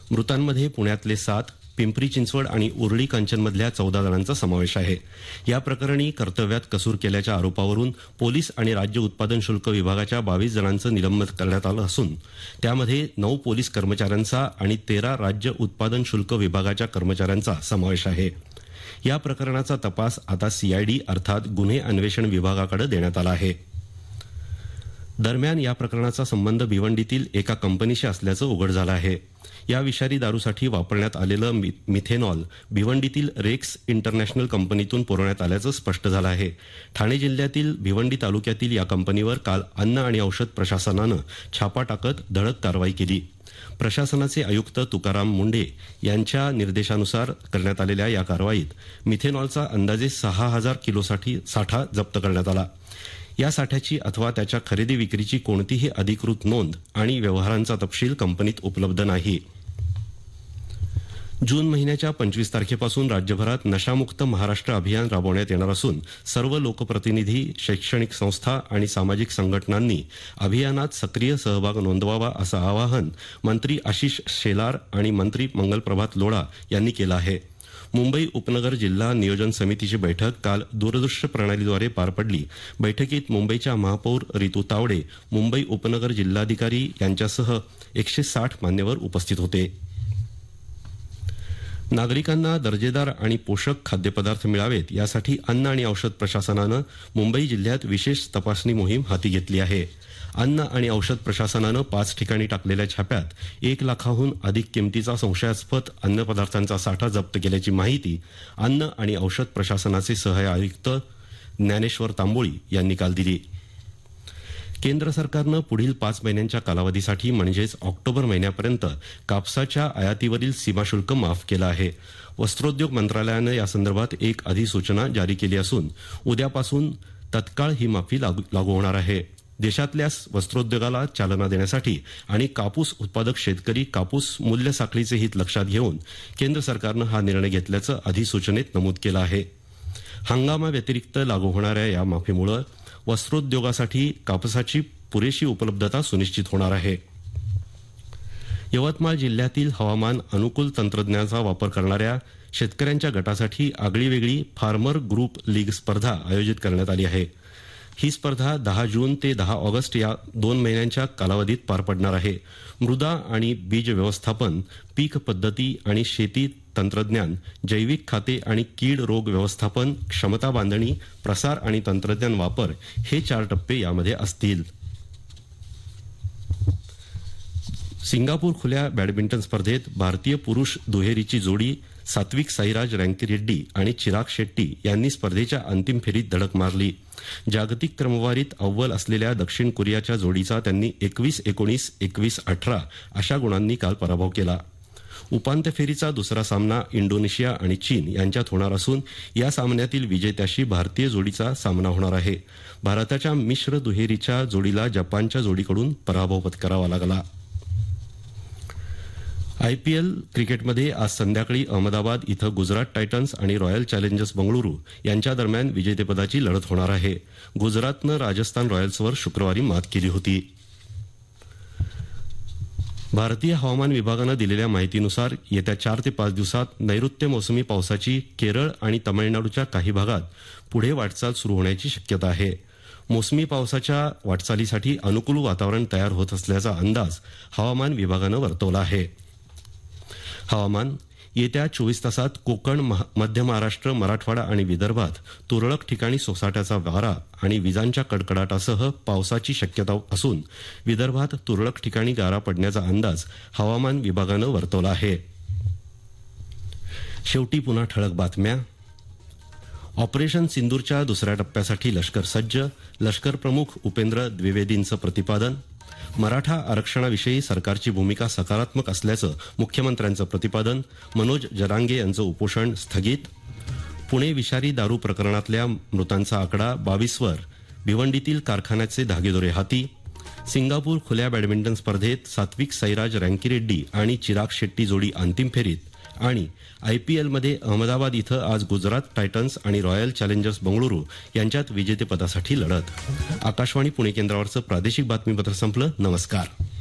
मृतांमध्ये पुण्यातले 7, पिंपरी चिंचवड आणि उरळी कांचनमधल्या 14 जणांचा समावेश आहे. या प्रकरणी कर्तव्यात कसूर केल्याच्या आरोपावरून पोलीस आणि राज्य उत्पादन शुल्क विभागाच्या 22 जणांचं निलंबन करण्यात आलं असून त्यामध्ये 9 पोलीस कर्मचाऱ्यांचा आणि 13 राज्य उत्पादन शुल्क विभागाच्या कर्मचाऱ्यांचा समावेश आहे. या प्रकरणाचा तपास आता सीआयडी अर्थात गुन्हे अन्वेषण विभागाकडे देण्यात आला आहे. दरम्यान या प्रकरणाचा संबंध भिवंडीतील एका कंपनीशी असल्याचं उघड झालं आहे. या विषारी दारूसाठी वापरण्यात आलेलं मिथेनॉल भिवंडीतील रेक्स इंटरनॅशनल कंपनीतून पुरवण्यात आल्याचं स्पष्ट झालं आहे. ठाणे जिल्ह्यातील भिवंडी तालुक्यातील या कंपनीवर काल अन्न आणि औषध प्रशासनानं छापा टाकत धडक कारवाई केली. प्रशासनाचे आयुक्त तुकाराम मुंढे यांच्या निर्देशानुसार करण्यात आलेल्या या कारवाईत मिथेनॉलचा अंदाजे 6,000 किलोसाठी साठा जप्त करण्यात आला. या साठ्याची अथवा त्याच्या खरेदी विक्रीची कोणतीही अधिकृत नोंद आणि व्यवहारांचा तपशील कंपनीत उपलब्ध नाही. जून महिन्याच्या 25 तारखेपासून राज्यभरात नशामुक्त महाराष्ट्र अभियान राबवण्यात येणार असून सर्व लोकप्रतिनिधी, शैक्षणिक संस्था आणि सामाजिक संघटनांनी अभियानात सक्रिय सहभाग नोंदवावा असं आवाहन मंत्री आशिष शेलार आणि मंत्री मंगलप्रभात लोढा यांनी केलं आहे. मुंबई उपनगर जिल्हा नियोजन समितीची बैठक काल दूरदृश्य प्रणालीद्वारे पार पडली. बैठकीत मुंबईच्या महापौर रितू तावडे, मुंबई उपनगर जिल्हाधिकारी यांच्यासह 160 मान्यवर उपस्थित होते. नागरिकांना दर्जेदार आणि पोषक खाद्यपदार्थ मिळावेत यासाठी अन्न आणि औषध प्रशासनानं मुंबई जिल्ह्यात विशेष तपासणी मोहीम हाती घेतली आहे. अन्न आणि औषध प्रशासनानं 5 ठिकाणी टाकलेल्या छाप्यात 1 लाखाहून अधिक किमतीचा संशयास्पद अन्नपदार्थांचा साठा जप्त केल्याची माहिती अन्न आणि औषध प्रशासनाचे सहाय्यक आयुक्त ज्ञानेश्वर तांबोळी यांनी काल दिली. केंद्र सरकारनं पुढील 5 महिन्यांच्या कालावधीसाठी म्हणजेच ऑक्टोबर महिन्यापर्यंत कापसाच्या आयातीवरील सीमाशुल्क माफ केलं आहे. वस्त्रोद्योग मंत्रालयानं यासंदर्भात एक अधिसूचना जारी केली असून उद्यापासून तत्काळ ही माफी लागू होणार आहे. देशातल्या वस्त्रोद्योगाला चालना देण्यासाठी आणि कापूस उत्पादक शेतकरी कापूस मूल्य साखळीचे हित लक्षात घेऊन केंद्र सरकारनं हा निर्णय घेतल्याचं अधिसूचनेत नमूद केलं आहे. हंगामाव्यतिरिक्त लागू होणाऱ्या या माफीमुळे वस्त्रोद्योगासाठी कापसाची पुरेशी उपलब्धता सुनिश्चित होणार आहे. यवतमाळ जिल्ह्यातील हवामान अनुकूल तंत्रज्ञानाचा वापर करणाऱ्या शेतकऱ्यांच्या गटासाठी आगळीवेगळी फार्मर ग्रुप लीग स्पर्धा आयोजित करण्यात आली आहे. ही स्पर्धा 10 जून ते 10 ऑगस्ट या 2 महिन्यांच्या कालावधीत पार पडणार आहे. मृदा आणि बीज व्यवस्थापन, पीक पद्धती आणि शेती तंत्रज्ञान, जैविक खाते आणि कीड रोग व्यवस्थापन, क्षमता बांधणी, प्रसार आणि तंत्रज्ञान वापर हे 4 टप्पे यामध्ये असतील. सिंगापूर खुल्या बॅडमिंटन स्पर्धेत भारतीय पुरुष दुहेरीची जोडी सात्विक साईराज रँकीरेड्डी आणि चिराग शेट्टी यांनी स्पर्धेच्या अंतिम फेरीत धडक मारली. जागतिक क्रमवारीत अव्वल असलेल्या दक्षिण कोरियाच्या जोडीचा त्यांनी 21-19, 21-18 अशा गुणांनी काल पराभव केला. उपांत्य फेरीचा दुसरा सामना इंडोनेशिया आणि चीन यांच्यात होणार असून या सामन्यातील विजेत्याशी भारतीय जोडीचा सामना होणार आहे. भारताच्या मिश्र दुहेरीच्या जोडीला जपानच्या जोडीकडून पराभव पत्करावा लागला. आयपीएल क्रिकेटमध्ये आज संध्याकाळी अहमदाबाद इथं गुजरात टायटन्स आणि रॉयल चॅलेंजर्स बंगळुरू यांच्या दरम्यान विजेतेपदाची लढत होणार आहे. गुजरातनं राजस्थान रॉयल्सवर शुक्रवारी मात केली होती. भारतीय हवामान विभागानं दिलेल्या माहितीनुसार येत्या 4 ते 5 दिवसात नैऋत्य मोसमी पावसाची केरळ आणि तामिळनाडूच्या काही भागात पुढे वाटचाल सुरू होण्याची शक्यता आहे. मोसमी पावसाच्या वाटचालीसाठी अनुकूल वातावरण तयार होत असल्याचा अंदाज हवामान विभागानं वर्तवला आहे. हवामान येत्या 24 तासात कोकण, मध्य महाराष्ट्र, मराठवाडा आणि विदर्भात तुरळक ठिकाणी सोसाट्याचा वारा आणि विजांच्या कडकडाटासह पावसाची शक्यता असून विदर्भात तुरळक ठिकाणी गारा पडण्याचा अंदाज हवामान विभागानं वर्तवला आहे. शेवटी पुन्हा ठळक बातम्या. ऑपरेशन सिंदूरच्या दुसऱ्या टप्प्यासाठी लष्कर सज्ज, लष्कर प्रमुख उपेंद्र द्विवेदींचं प्रतिपादन. मराठा आरक्षणाविषयी सरकारची भूमिका सकारात्मक असल्याचं मुख्यमंत्र्यांचं प्रतिपादन. मनोज जरांगे यांचं उपोषण स्थगित. पुणे विषारी दारू प्रकरणातल्या मृतांचा आकडा 22 वर. भिवंडीतील कारखान्याचे धागेदोरे हाती. सिंगापूर खुल्या बॅडमिंटन स्पर्धेत सात्विक साईराज रँकीरेड्डी आणि चिराग शेट्टी जोडी अंतिम फेरीत. आणि आयपीएलमध्ये अहमदाबाद इथं आज गुजरात टायटन्स आणि रॉयल चॅलेंजर्स बंगळुरू यांच्यात विजेतेपदासाठी लढत. आकाशवाणी पुणे केंद्रावरचं प्रादेशिक बातमीपत्र संपलं. नमस्कार.